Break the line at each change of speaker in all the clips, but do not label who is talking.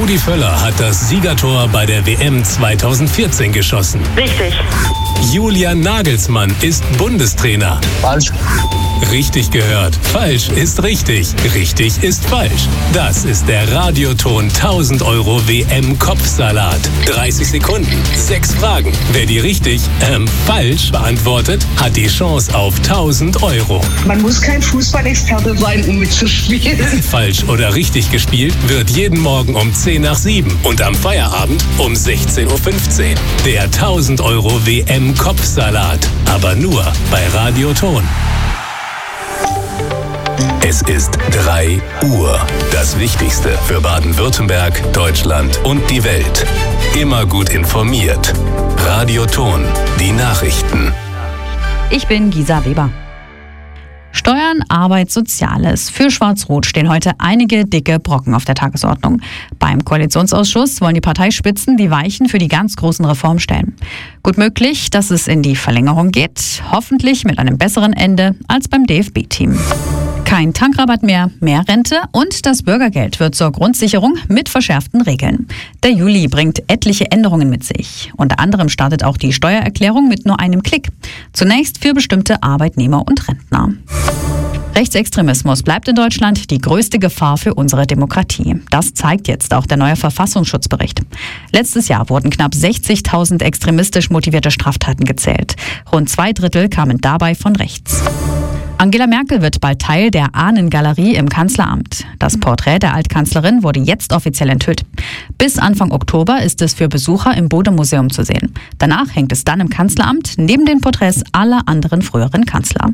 Rudi Völler hat das Siegertor bei der WM 2014 geschossen.
Richtig.
Julian Nagelsmann ist Bundestrainer.
Falsch.
Richtig gehört. Falsch ist richtig. Richtig ist falsch. Das ist der Radioton 1000 € WM-Kopfsalat. 30 Sekunden, 6 Fragen. Wer die richtig, falsch beantwortet, hat die Chance auf 1000 €.
Man muss kein Fußballexperte sein, um mitzuspielen.
Falsch oder richtig gespielt wird jeden Morgen um 10 nach 7 und am Feierabend um 16:15 Uhr. Der 1000 € WM-Kopfsalat. Aber nur bei Radioton. Es ist 3 Uhr. Das Wichtigste für Baden-Württemberg, Deutschland und die Welt. Immer gut informiert. Radioton. Die Nachrichten.
Ich bin Gisa Weber. Steuern, Arbeit, Soziales. Für Schwarz-Rot stehen heute einige dicke Brocken auf der Tagesordnung. Beim Koalitionsausschuss wollen die Parteispitzen die Weichen für die ganz großen Reformen stellen. Gut möglich, dass es in die Verlängerung geht. Hoffentlich mit einem besseren Ende als beim DFB-Team. Kein Tankrabatt mehr, mehr Rente und das Bürgergeld wird zur Grundsicherung mit verschärften Regeln. Der Juli bringt etliche Änderungen mit sich. Unter anderem startet auch die Steuererklärung mit nur einem Klick. Zunächst für bestimmte Arbeitnehmer und Rentner. Rechtsextremismus bleibt in Deutschland die größte Gefahr für unsere Demokratie. Das zeigt jetzt auch der neue Verfassungsschutzbericht. Letztes Jahr wurden knapp 60.000 extremistisch motivierte Straftaten gezählt. Rund 2/3 kamen dabei von rechts. Angela Merkel wird bald Teil der Ahnengalerie im Kanzleramt. Das Porträt der Altkanzlerin wurde jetzt offiziell enthüllt. Bis Anfang Oktober ist es für Besucher im Bode-Museum zu sehen. Danach hängt es dann im Kanzleramt neben den Porträts aller anderen früheren Kanzler.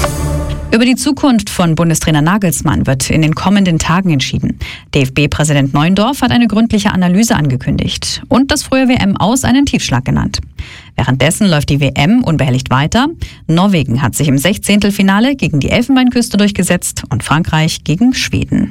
Über die Zukunft von Bundestrainer Nagelsmann wird in den kommenden Tagen entschieden. DFB-Präsident Neuendorf hat eine gründliche Analyse angekündigt und das frühe WM-Aus einen Tiefschlag genannt. Währenddessen läuft die WM unbehelligt weiter. Norwegen hat sich im 16. Finale gegen die Elfenbeinküste durchgesetzt und Frankreich gegen Schweden.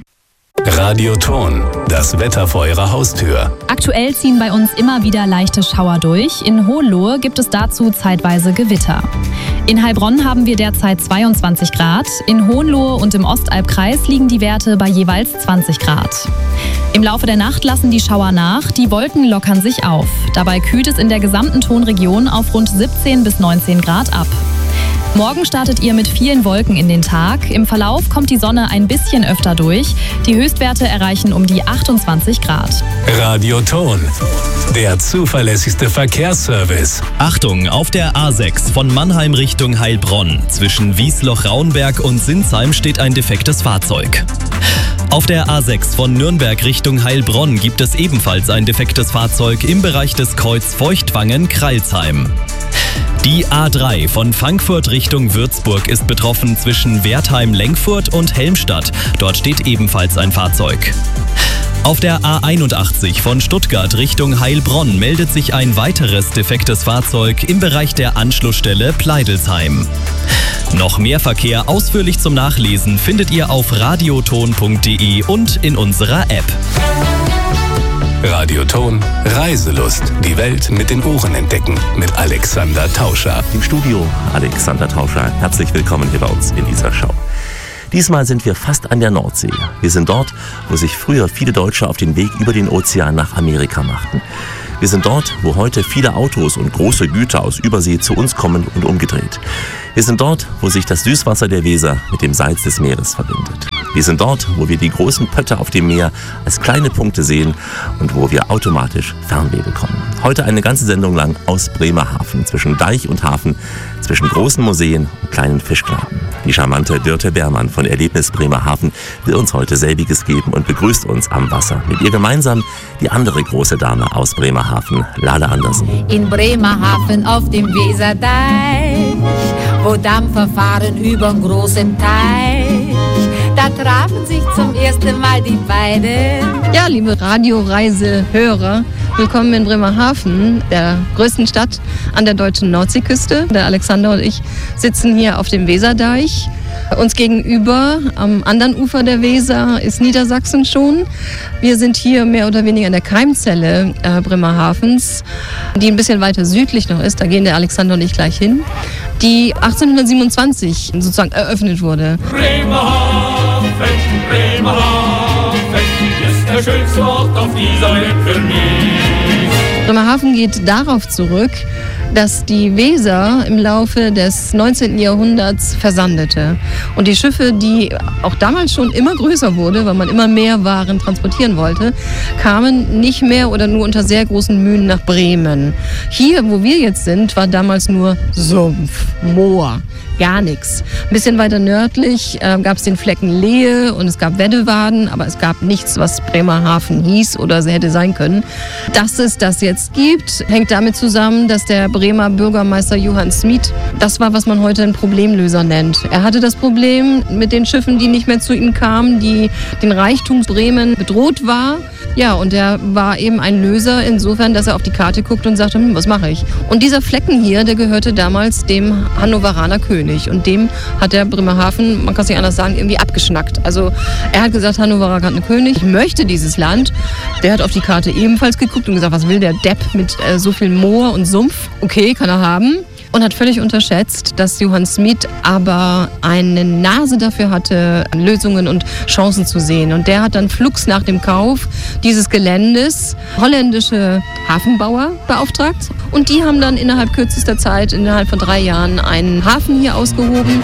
Radioton. Das Wetter vor Ihrer Haustür.
Aktuell ziehen bei uns immer wieder leichte Schauer durch. In Hohenlohe gibt es dazu zeitweise Gewitter. In Heilbronn haben wir derzeit 22 Grad. In Hohenlohe und im Ostalbkreis liegen die Werte bei jeweils 20 Grad. Im Laufe der Nacht lassen die Schauer nach, die Wolken lockern sich auf. Dabei kühlt es in der gesamten Tonregion auf rund 17 bis 19 Grad ab. Morgen startet ihr mit vielen Wolken in den Tag. Im Verlauf kommt die Sonne ein bisschen öfter durch. Die Höchstwerte erreichen um die 28 Grad.
Radioton. Der zuverlässigste Verkehrsservice.
Achtung, auf der A6 von Mannheim Richtung Heilbronn. Zwischen Wiesloch-Raunberg und Sinsheim steht ein defektes Fahrzeug. Auf der A6 von Nürnberg Richtung Heilbronn gibt es ebenfalls ein defektes Fahrzeug im Bereich des Kreuz Feuchtwangen-Kreilsheim. Die A3 von Frankfurt Richtung Würzburg ist betroffen zwischen Wertheim-Lenkfurt und Helmstadt. Dort steht ebenfalls ein Fahrzeug. Auf der A81 von Stuttgart Richtung Heilbronn meldet sich ein weiteres defektes Fahrzeug im Bereich der Anschlussstelle Pleidelsheim. Noch mehr Verkehr ausführlich zum Nachlesen findet ihr auf radioton.de und in unserer App.
Radioton. Reiselust. Die Welt mit den Ohren entdecken. Mit Alexander Tauscher.
Im Studio Alexander Tauscher. Herzlich willkommen hier bei uns in dieser Show. Diesmal sind wir fast an der Nordsee. Wir sind dort, wo sich früher viele Deutsche auf den Weg über den Ozean nach Amerika machten. Wir sind dort, wo heute viele Autos und große Güter aus Übersee zu uns kommen und umgedreht. Wir sind dort, wo sich das Süßwasser der Weser mit dem Salz des Meeres verbindet. Wir sind dort, wo wir die großen Pötte auf dem Meer als kleine Punkte sehen und wo wir automatisch Fernweh bekommen. Heute eine ganze Sendung lang aus Bremerhaven, zwischen Deich und Hafen, zwischen großen Museen und kleinen Fischkladen. Die charmante Dörte Beermann von Erlebnis Bremerhaven will uns heute selbiges geben und begrüßt uns am Wasser. Mit ihr gemeinsam die andere große Dame aus Bremerhaven, Lale Andersen.
In Bremerhaven auf dem Weserdeich, wo Dampfer fahren übern großen Teich, da trafen sich zum ersten Mal die beiden.
Ja, liebe Radioreisehörer, willkommen in Bremerhaven, der größten Stadt an der deutschen Nordseeküste. Der Alexander und ich sitzen hier auf dem Weserdeich. Uns gegenüber, am anderen Ufer der Weser, ist Niedersachsen schon. Wir sind hier mehr oder weniger in der Keimzelle Bremerhavens, die ein bisschen weiter südlich noch ist. Da gehen der Alexander und ich gleich hin. Die 1827 sozusagen eröffnet wurde.
Bremerhaven, Bremerhaven ist der schönste Ort
auf dieser Insel nie.
Bremerhaven geht darauf zurück, dass die Weser im Laufe des 19. Jahrhunderts versandete. Und die Schiffe, die auch damals schon immer größer wurde, weil man immer mehr Waren transportieren wollte, kamen nicht mehr oder nur unter sehr großen Mühen nach Bremen. Hier, wo wir jetzt sind, war damals nur Sumpf, Moor. Gar nichts. Ein bisschen weiter nördlich gab es den Flecken Lehe und es gab Weddewaden, aber es gab nichts, was Bremerhaven hieß oder hätte sein können. Dass es das jetzt gibt, hängt damit zusammen, dass der Bremer Bürgermeister Johann Smit, das war, was man heute einen Problemlöser nennt. Er hatte das Problem mit den Schiffen, die nicht mehr zu ihm kamen, die den Reichtum Bremen bedroht war. Ja, und er war eben ein Löser insofern, dass er auf die Karte guckte und sagte, was mache ich? Und dieser Flecken hier, der gehörte damals dem Hannoveraner König. Und dem hat der Bremerhaven, man kann es nicht anders sagen, irgendwie abgeschnackt. Also er hat gesagt, Hannover hat einen König, ich möchte dieses Land. Der hat auf die Karte ebenfalls geguckt und gesagt, was will der Depp mit so viel Moor und Sumpf? Okay, kann er haben. Und hat völlig unterschätzt, dass Johann Smit aber eine Nase dafür hatte, Lösungen und Chancen zu sehen. Und der hat dann flugs nach dem Kauf dieses Geländes holländische Hafenbauer beauftragt. Und die haben dann innerhalb kürzester Zeit, innerhalb von 3 Jahren, einen Hafen hier ausgehoben.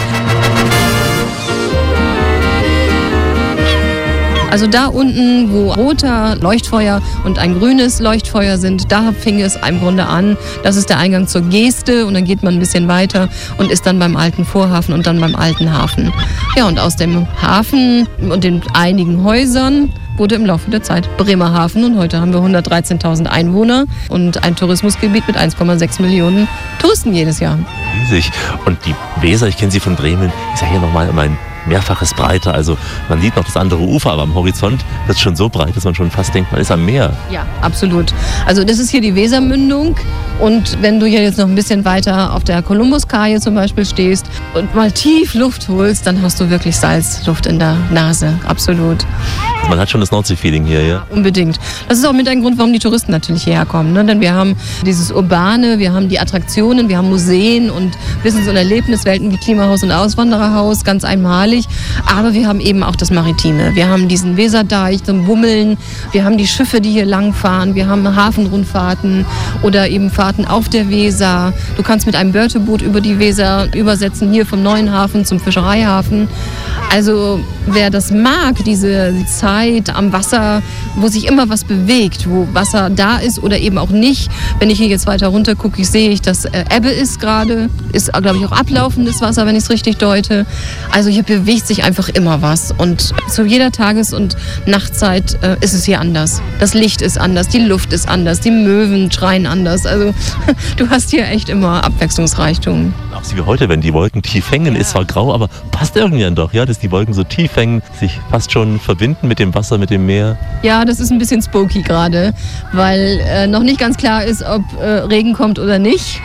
Also da unten, wo roter Leuchtfeuer und ein grünes Leuchtfeuer sind, da fing es im Grunde an. Das ist der Eingang zur Geste und dann geht man ein bisschen weiter und ist dann beim alten Vorhafen und dann beim alten Hafen. Ja, und aus dem Hafen und den einigen Häusern wurde im Laufe der Zeit Bremerhaven und heute haben wir 113.000 Einwohner und ein Tourismusgebiet mit 1,6 Millionen Touristen jedes Jahr.
Riesig. Und die Weser, ich kenne sie von Bremen, ist ja hier nochmal immer ein Mehrfaches breiter. Also man sieht noch das andere Ufer, aber am Horizont wird es schon so breit, dass man schon fast denkt, man ist am Meer.
Ja, absolut. Also das ist hier die Wesermündung. Und wenn du hier jetzt noch ein bisschen weiter auf der Kolumbuskaje zum Beispiel stehst und mal tief Luft holst, dann hast du wirklich Salzluft in der Nase. Absolut.
Man hat schon das Nordsee-Feeling hier, ja?
Unbedingt. Das ist auch mit ein Grund, warum die Touristen natürlich hierher kommen. Ne? Denn wir haben dieses Urbane, wir haben die Attraktionen, wir haben Museen und Wissens- und Erlebniswelten wie Klimahaus und Auswandererhaus, ganz einmalig. Aber wir haben eben auch das Maritime. Wir haben diesen Weserdeich zum Bummeln, wir haben die Schiffe, die hier langfahren, wir haben Hafenrundfahrten oder eben Fahrten auf der Weser. Du kannst mit einem Börteboot über die Weser übersetzen, hier vom neuen Hafen zum Fischereihafen. Also wer das mag, diese Zeit am Wasser, wo sich immer was bewegt, wo Wasser da ist oder eben auch nicht. Wenn ich hier jetzt weiter runter gucke, sehe ich, dass Ebbe ist gerade, ist glaube ich auch ablaufendes Wasser, wenn ich es richtig deute. Also hier bewegt sich einfach immer was und zu jeder Tages- und Nachtzeit ist es hier anders. Das Licht ist anders, die Luft ist anders, die Möwen schreien anders. Also du hast hier echt immer Abwechslungsreichtum.
Auch so wie heute, wenn die Wolken tief hängen, ist zwar grau, aber passt irgendwie dann doch, ja, dass die Wolken so tief hängen, sich fast schon verbinden mit dem Wasser, mit dem Meer.
Ja, das ist ein bisschen spooky gerade, weil noch nicht ganz klar ist, ob Regen kommt oder nicht.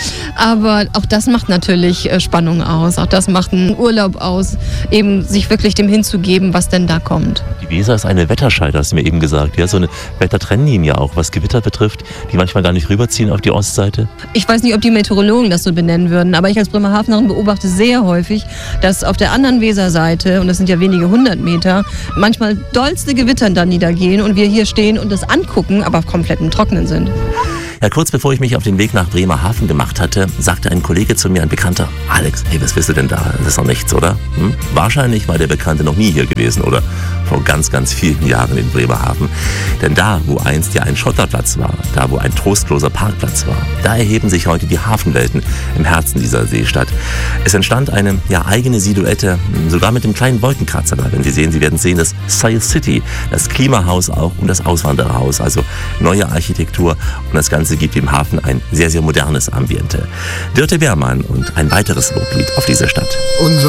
Aber auch das macht natürlich Spannung aus, auch das macht einen Urlaub aus, eben sich wirklich dem hinzugeben, was denn da kommt.
Die Weser ist eine Wetterscheide, hast du mir eben gesagt, ja, so eine Wettertrennlinie auch, was Gewitter betrifft, die manchmal gar nicht rüberziehen auf die Ostseite.
Ich weiß nicht, ob die Meteorologen das so benennen würden, aber ich als Bremerhavenerin beobachte sehr häufig, dass auf der anderen Weserseite, und das sind ja wenige 100 Meter, manchmal dollste Gewitter da niedergehen und wir hier stehen und das angucken, aber komplett im Trockenen sind.
Ja, kurz bevor ich mich auf den Weg nach Bremerhaven gemacht hatte, sagte ein Kollege zu mir, ein Bekannter, Alex, hey, was willst du denn da? Das ist doch nichts, oder? Wahrscheinlich war der Bekannte noch nie hier gewesen oder vor ganz, ganz vielen Jahren in Bremerhaven. Denn da, wo einst ja ein Schotterplatz war, da, wo ein trostloser Parkplatz war, da erheben sich heute die Hafenwelten im Herzen dieser Seestadt. Es entstand eine eigene Silhouette, sogar mit dem kleinen Wolkenkratzer da. Wenn Sie sehen, Sie werden sehen, das Sail City, das Klimahaus auch und das Auswandererhaus, also neue Architektur und das Ganze gibt dem Hafen ein sehr, sehr modernes Ambiente. Dörte Wehrmann und ein weiteres Loblied auf diese Stadt.
Unser